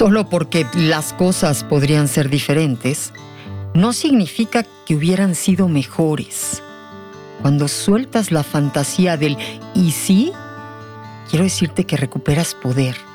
Solo porque las cosas podrían ser diferentes, no significa que hubieran sido mejores. Cuando sueltas la fantasía del ¿y sí? Quiero decirte que recuperas poder.